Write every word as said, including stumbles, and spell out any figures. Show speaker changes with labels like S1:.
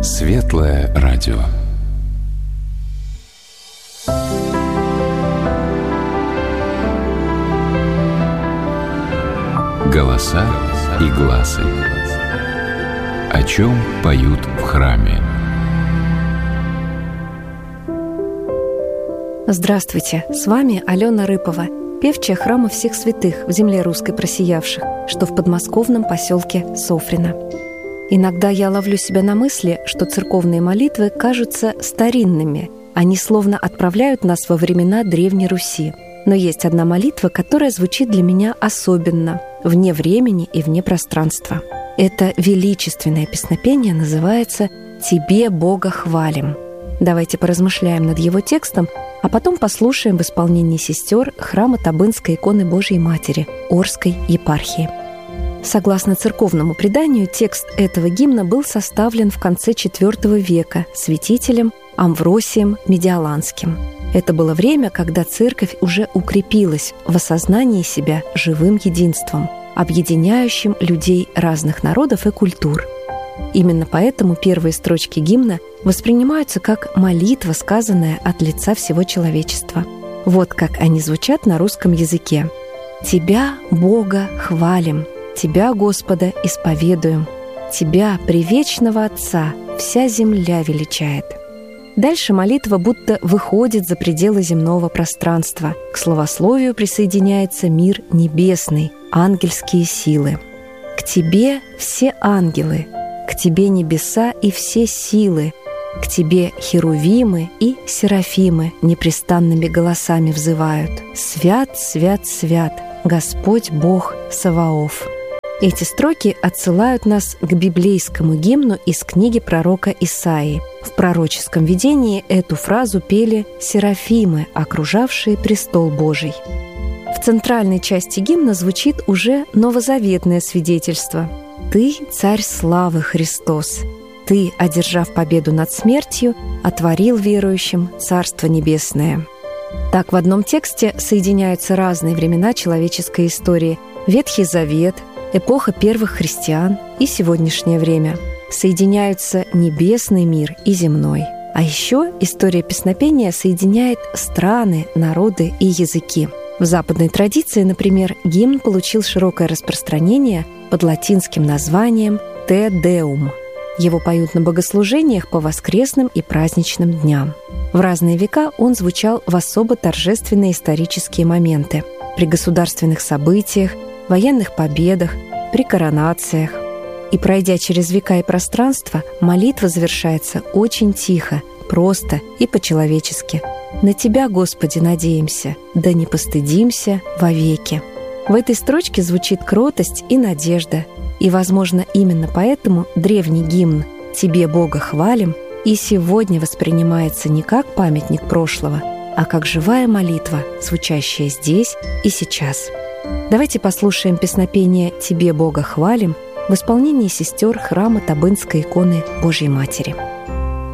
S1: Светлое радио. Голоса и гласы. О чем поют в храме?
S2: Здравствуйте, с вами Алена Рыпова, певчая храма всех святых в земле русской просиявших, что в подмосковном поселке Софрино. Иногда я ловлю себя на мысли, что церковные молитвы кажутся старинными. Они словно отправляют нас во времена Древней Руси. Но есть одна молитва, которая звучит для меня особенно, вне времени и вне пространства. Это величественное песнопение называется «Тебе, Бога, хвалим». Давайте поразмышляем над его текстом, а потом послушаем в исполнении сестер храма Табынской иконы Божией Матери Орской епархии. Согласно церковному преданию, текст этого гимна был составлен в конце четвёртого века святителем Амвросием Медиаланским. Это было время, когда церковь уже укрепилась в осознании себя живым единством, объединяющим людей разных народов и культур. Именно поэтому первые строчки гимна воспринимаются как молитва, сказанная от лица всего человечества. Вот как они звучат на русском языке. «Тебя, Бога, хвалим, Тебя, Господа, исповедуем, Тебя, привечного Отца, вся земля величает». Дальше молитва будто выходит за пределы земного пространства. К словословию присоединяется мир небесный, ангельские силы. «К Тебе все ангелы, к Тебе небеса и все силы, к Тебе херувимы и серафимы непрестанными голосами взывают. Свят, свят, свят, Господь Бог Саваоф». Эти строки отсылают нас к библейскому гимну из книги пророка Исаии. В пророческом видении эту фразу пели серафимы, окружавшие престол Божий. В центральной части гимна звучит уже новозаветное свидетельство. «Ты, Царь славы Христос, Ты, одержав победу над смертью, отворил верующим Царство Небесное». Так в одном тексте соединяются разные времена человеческой истории: Ветхий Завет, эпоха первых христиан и сегодняшнее время. Соединяются небесный мир и земной. А еще история песнопения соединяет страны, народы и языки. В западной традиции, например, гимн получил широкое распространение под латинским названием «Те Деум». Его поют на богослужениях по воскресным и праздничным дням. В разные века он звучал в особо торжественные исторические моменты: при государственных событиях, военных победах, при коронациях. И, пройдя через века и пространство, молитва завершается очень тихо, просто и по-человечески. «На Тебя, Господи, надеемся, да не постыдимся вовеки». В этой строчке звучит кротость и надежда. И, возможно, именно поэтому древний гимн «Тебе, Бога, хвалим» и сегодня воспринимается не как памятник прошлого, а как живая молитва, звучащая здесь и сейчас. Давайте послушаем песнопение «Тебе, Бога, хвалим» в исполнении сестер храма Табынской иконы Божьей Матери.